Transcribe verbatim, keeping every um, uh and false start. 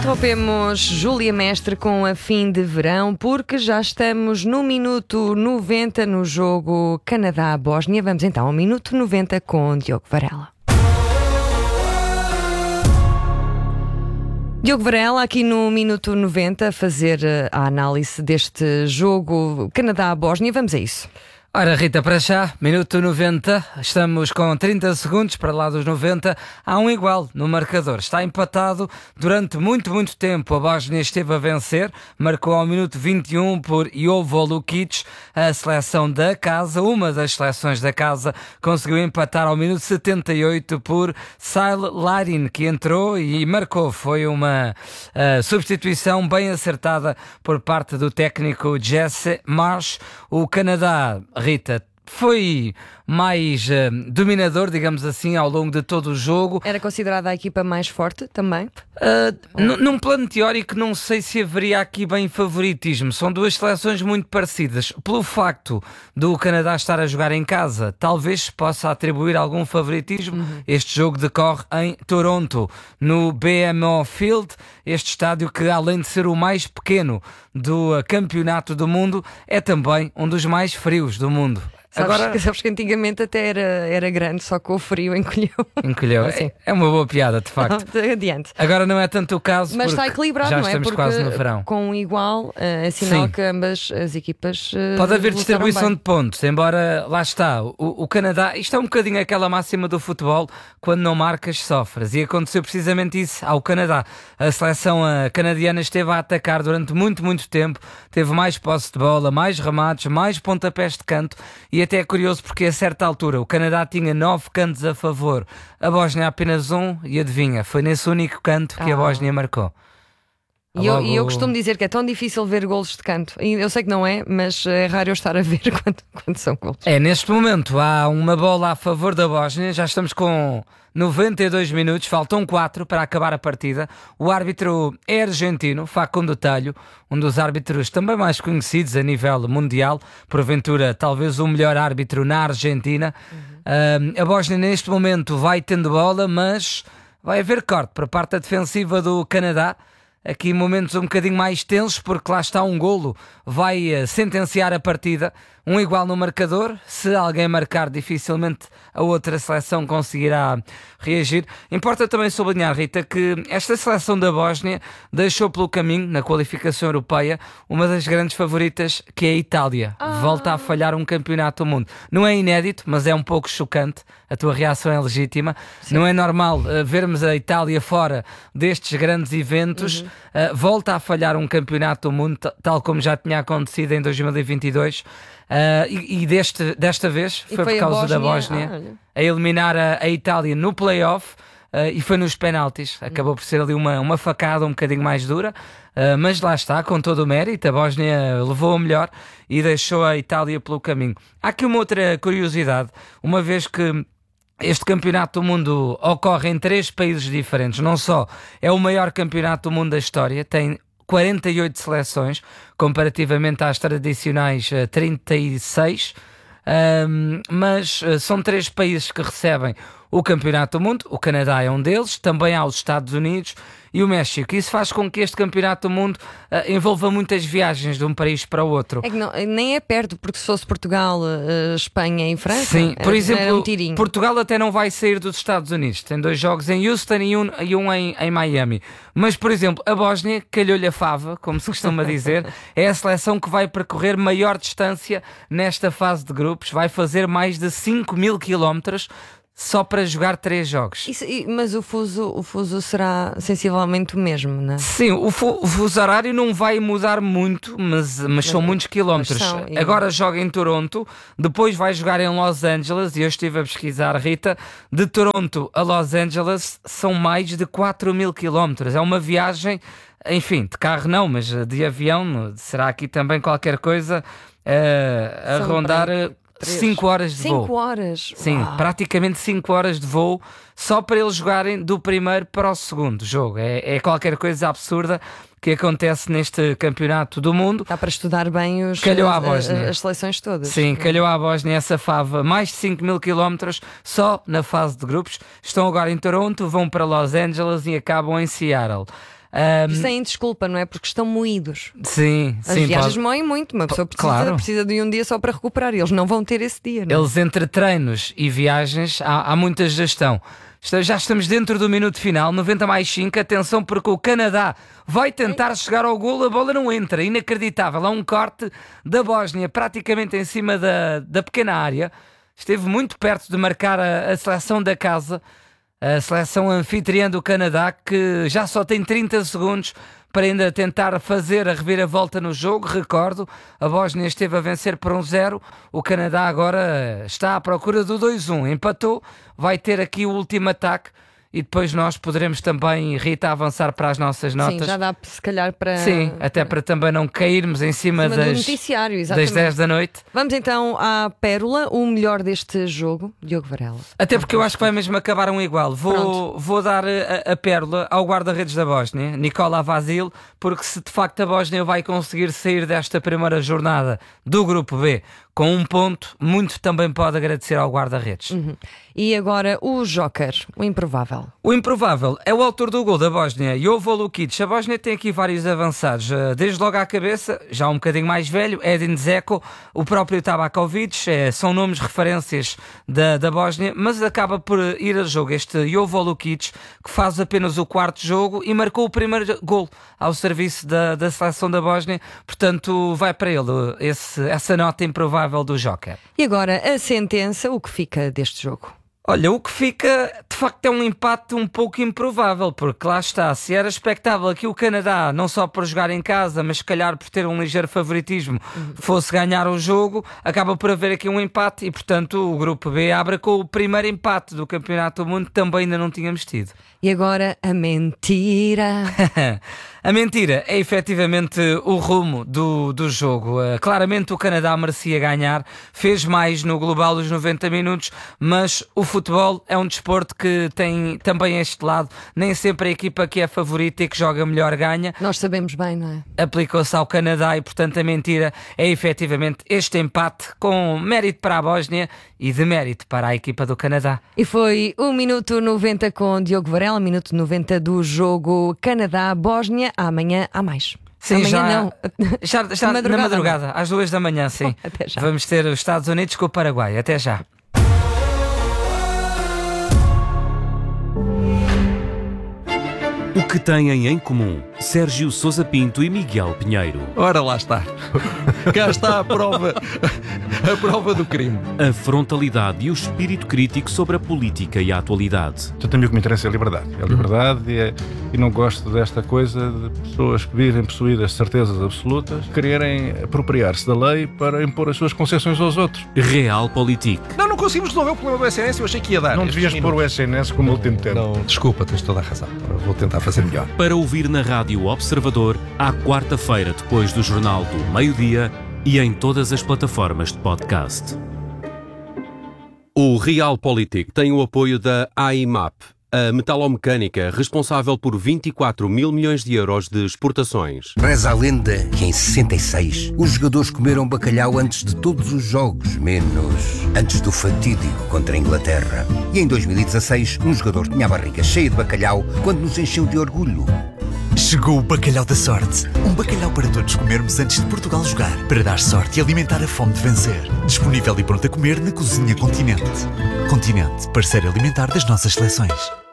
Interrompemos Júlia Mestre com a fim de verão, porque já estamos no minuto noventa no jogo Canadá-Bósnia. Vamos então ao minuto noventa com Diogo Varela. Diogo Varela, aqui no minuto noventa, a fazer a análise deste jogo Canadá-Bósnia. Vamos a isso. Ora, Rita, para já, minuto noventa, estamos com trinta segundos para lá dos noventa, há um igual no marcador, está empatado durante muito, muito tempo. A Bósnia esteve a vencer, marcou ao minuto vinte e um por Jovo Lukic, a seleção da casa, uma das seleções da casa, conseguiu empatar ao minuto setenta e oito por Sail Larin, que entrou e marcou. Foi uma uh, substituição bem acertada por parte do técnico Jesse Marsh. O Canadá, Rita, foi mais uh, dominador, digamos assim, ao longo de todo o jogo. Era considerada a equipa mais forte também? Uh, n- num plano teórico, não sei se haveria aqui bem favoritismo. São duas seleções muito parecidas. Pelo facto do Canadá estar a jogar em casa, talvez se possa atribuir algum favoritismo. Uhum. Este jogo decorre em Toronto, no B M O Field, este estádio que, além de ser o mais pequeno do uh, campeonato do mundo, é também um dos mais frios do mundo. Sabes, Agora... sabes que antigamente até era, era grande, só que o frio encolheu. Encolheu. É, é uma boa piada, de facto. Adiante. Agora não é tanto o caso, mas está equilibrado, já não é? estamos Porque quase no verão. Com um igual, uh, é sinal Sim. que ambas as equipas uh, pode haver distribuição bem. de pontos, embora lá está, o, o Canadá, isto é um bocadinho aquela máxima do futebol, quando não marcas sofres, e aconteceu precisamente isso ao Canadá. A seleção a canadiana esteve a atacar durante muito, muito tempo, teve mais posse de bola, mais remates, mais pontapés de canto, e até é curioso porque a certa altura o Canadá tinha nove cantos a favor, a Bósnia apenas um, e adivinha, foi nesse único canto que ah. a Bósnia marcou. E eu, Logo... eu costumo dizer que é tão difícil ver golos de canto. Eu sei que não é, mas é raro eu estar a ver quando, quando são golos. É, neste momento há uma bola a favor da Bósnia, já estamos com noventa e dois minutos, faltam quatro para acabar a partida. O árbitro é argentino, Facundo Telho, um dos árbitros também mais conhecidos a nível mundial, porventura talvez o melhor árbitro na Argentina. Uhum. Uh, a Bósnia neste momento vai tendo bola, mas vai haver corte para a parte defensiva do Canadá. Aqui momentos um bocadinho mais tensos, porque lá está um golo, vai uh, sentenciar a partida, um igual no marcador. Se alguém marcar, dificilmente a outra seleção conseguirá reagir. Importa também sublinhar, Rita, que esta seleção da Bósnia deixou pelo caminho, na qualificação europeia, uma das grandes favoritas, que é a Itália. Ah. Volta a falhar um campeonato do mundo. Não é inédito, mas é um pouco chocante. A tua reação é legítima. Sim. Não é normal uh, vermos a Itália fora destes grandes eventos. Uhum. Uh, volta a falhar um campeonato do mundo, t- tal como já tinha acontecido em dois mil e vinte e dois. Uh, e e deste, desta vez foi, foi por causa Bósnia, da Bósnia ah, a eliminar a, a Itália no play-off. Uh, e foi nos penaltis, acabou por ser ali uma, uma facada um bocadinho mais dura, uh, mas lá está, com todo o mérito, a Bósnia levou o melhor e deixou a Itália pelo caminho. Há aqui uma outra curiosidade, uma vez que este campeonato do mundo ocorre em três países diferentes, não só é o maior campeonato do mundo da história, tem quarenta e oito seleções, comparativamente às tradicionais uh, trinta e seis, um, mas uh, são três países que recebem o Campeonato do Mundo. O Canadá é um deles, também há os Estados Unidos e o México. Isso faz com que este Campeonato do Mundo uh, envolva muitas viagens de um país para o outro. É que não, nem é perto, porque se fosse Portugal, uh, Espanha e França, sim, por era, exemplo, era um tirinho. Portugal até não vai sair dos Estados Unidos. Tem dois jogos em Houston e um, e um em, em Miami. Mas, por exemplo, a Bósnia, calhou-lhe a fava, como se costuma dizer, é a seleção que vai percorrer maior distância nesta fase de grupos. Vai fazer mais de cinco mil quilómetros só para jogar três jogos. Isso, mas o fuso, o fuso será sensivelmente o mesmo, não é? Sim, o, fu, o fuso horário não vai mudar muito, mas, mas são mas, muitos quilómetros. São, e... Agora joga em Toronto, depois vai jogar em Los Angeles, e eu estive a pesquisar, Rita, de Toronto a Los Angeles são mais de quatro mil quilómetros. É uma viagem, enfim, de carro não, mas de avião, será aqui também qualquer coisa uh, a são rondar... Bem... cinco horas de voo. cinco horas? Sim, uau. Praticamente cinco horas de voo só para eles jogarem do primeiro para o segundo jogo. É, é qualquer coisa absurda que acontece neste campeonato do mundo. Dá para estudar bem os, calhou à Bósnia. as seleções todas. Sim, calhou à Bósnia essa fava. Mais de cinco mil quilómetros só na fase de grupos. Estão agora em Toronto, vão para Los Angeles e acabam em Seattle. Um, Sem desculpa, não é? Porque estão moídos. sim, As sim. viagens pode... moem muito, uma pessoa precisa, Claro. precisa de um dia só para recuperar. Eles não vão ter esse dia, não é? Eles entre treinos e viagens, há, há muita gestão. Está- Já estamos dentro do minuto final, noventa mais cinco. Atenção, porque o Canadá vai tentar chegar ao golo, a bola não entra. Inacreditável. Há um corte da Bósnia praticamente em cima da, da pequena área. Esteve muito perto de marcar a, a seleção da casa, a seleção anfitriã do Canadá, que já só tem trinta segundos para ainda tentar fazer a reviravolta no jogo. Recordo, a Bósnia esteve a vencer por um zero, o Canadá agora está à procura do dois um, empatou, vai ter aqui o último ataque e depois nós poderemos também, Rita, avançar para as nossas notas. Sim, já dá se calhar para... Sim, até para também não cairmos em cima, Em cima do das, noticiário, das exatamente. dez da noite. Vamos então à pérola, o melhor deste jogo, Diogo Varela. Até porque eu acho que vai mesmo acabar um igual. Vou, vou dar a, a pérola ao guarda-redes da Bósnia, Nikola Vasil, porque se de facto a Bósnia vai conseguir sair desta primeira jornada do Grupo B com um ponto, muito também pode agradecer ao guarda-redes. Uhum. E agora o Joker, o improvável. O improvável é o autor do gol da Bósnia, Jovo Lukic. A Bósnia tem aqui vários avançados, desde logo à cabeça, já um bocadinho mais velho, Edin Dzeko, o próprio Tabakovic, é, são nomes referências da, da Bósnia, mas acaba por ir a jogo este Jovo Lukic, que faz apenas o quarto jogo e marcou o primeiro gol ao serviço da, da seleção da Bósnia, portanto vai para ele esse, essa nota improvável do Joker. E agora a sentença, o que fica deste jogo? Olha, o que fica, de facto, é um empate um pouco improvável, porque lá está, se era expectável que o Canadá, não só por jogar em casa, mas se calhar por ter um ligeiro favoritismo, fosse ganhar o jogo, acaba por haver aqui um empate e, portanto, o Grupo B abre com o primeiro empate do Campeonato do Mundo, também ainda não tínhamos tido. E agora a mentira. A mentira é efetivamente o rumo do, do jogo. Uh, claramente o Canadá merecia ganhar, fez mais no global dos noventa minutos, mas o futebol é um desporto que tem também este lado. Nem sempre a equipa que é favorita e que joga melhor ganha. Nós sabemos bem, não é? Aplicou-se ao Canadá e, portanto, a mentira é efetivamente este empate com mérito para a Bósnia e demérito para a equipa do Canadá. E foi o Minuto noventa com Diogo Varela, Minuto noventa do jogo Canadá-Bósnia. Amanhã há mais. Sim, Amanhã já, não. já, já madrugada, na madrugada, às duas da manhã, sim. Até já. Vamos ter os Estados Unidos com o Paraguai. Até já. O que têm em comum Sérgio Sousa Pinto e Miguel Pinheiro? Ora, lá está. Cá está a prova, a prova do crime. A frontalidade e o espírito crítico sobre a política e a atualidade. Portanto, a mim o que me interessa é a liberdade. É a liberdade e, é, e não gosto desta coisa de pessoas que vivem possuídas de certezas absolutas, quererem apropriar-se da lei para impor as suas concessões aos outros. Realpolitik. Não, não conseguimos resolver o problema do S N S, eu achei que ia dar. Não estes devias pôr o minutos. S N S como último tempo. Não, desculpa, tens toda a razão. Vou tentar fazer melhor. Para ouvir na Rádio Observador, à quarta-feira, depois do Jornal do Meio-Dia e em todas as plataformas de podcast. O Realpolitik tem o apoio da A I M A P, a metalomecânica responsável por vinte e quatro mil milhões de euros de exportações. Reza a lenda que em sessenta e seis os jogadores comeram bacalhau antes de todos os jogos, menos antes do fatídico contra a Inglaterra. E em dois mil e dezasseis um jogador tinha a barriga cheia de bacalhau quando nos encheu de orgulho. Chegou o Bacalhau da Sorte. Um bacalhau para todos comermos antes de Portugal jogar. Para dar sorte e alimentar a fome de vencer. Disponível e pronto a comer na Cozinha Continente. Continente, parceiro alimentar das nossas seleções.